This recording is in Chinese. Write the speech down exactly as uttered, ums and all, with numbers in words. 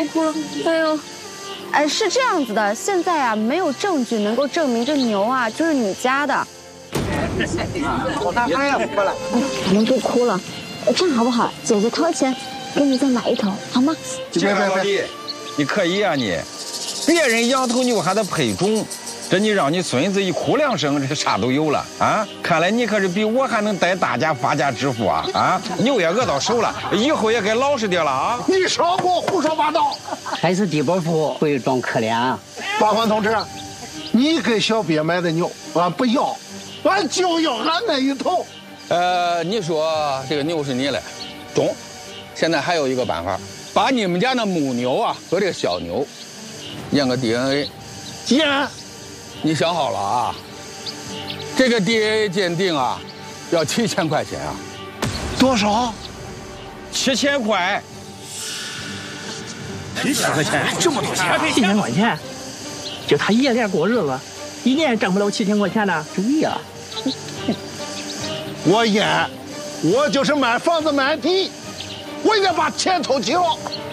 哭了。哎呦，哎，是这样子的，现在啊没有证据能够证明这牛啊就是你家的。 哎呀，过来， 你们别哭了，这样好不好？姐姐掏钱给你再买一头，好吗？ 别别别，你可以啊你，别人养头牛还得配种。这你让你孙子一哭两声，这啥都有了啊！看来你可是比我还能带大家发家致富啊！啊，牛也饿到手了，以后也该老实点了啊！ 你少给我胡说八道！ 还是地伯父会装可怜啊！ 八环同志，你给小鳖买的牛，俺不要，俺就要俺那一头。 呃，你说这个牛是你的，中。现在还有一个办法，把你们家那母牛啊和这个小牛验个 D N A， 验。 你想好了啊？这个 D N A 鉴定啊，要七千块钱啊。 多少？ 七千块。 七千块钱？这么多钱？七千块钱？就他爷俩过日子，一年挣不了七千块钱呢。 对呀。 我验，我就是卖房子卖地，我一定把钱偷齐了。